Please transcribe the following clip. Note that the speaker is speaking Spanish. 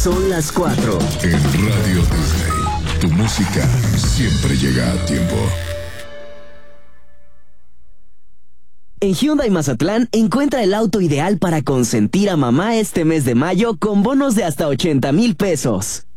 Son las 4. En Radio Disney, tu música siempre llega a tiempo. En Hyundai Mazatlán, encuentra el auto ideal para consentir a mamá este mes de mayo con bonos de hasta 80,000 pesos.